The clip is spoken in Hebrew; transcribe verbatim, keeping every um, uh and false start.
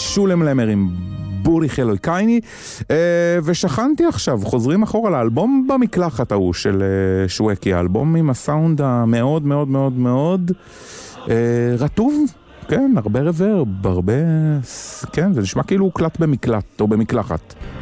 שולם למר עם בוריך אלוי קייני, ושכנתי עכשיו, חוזרים אחורה לאלבום במקלחת ההוא של שווקי, האלבום עם הסאונד המאוד מאוד מאוד מאוד רטוב, כן, הרבה רוורב, הרבה, כן, זה נשמע כאילו הוא קלט במקלט או במקלחת.